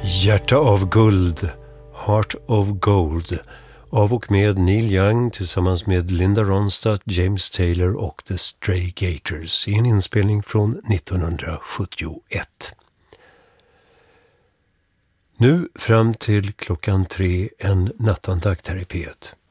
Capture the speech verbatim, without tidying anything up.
Hjärta av guld, Heart of Gold, av och med Neil Young tillsammans med Linda Ronstadt, James Taylor och The Stray Gators i en inspelning från nittonhundrasjuttioett. Nu fram till klockan tre en nattandakt här i P ett.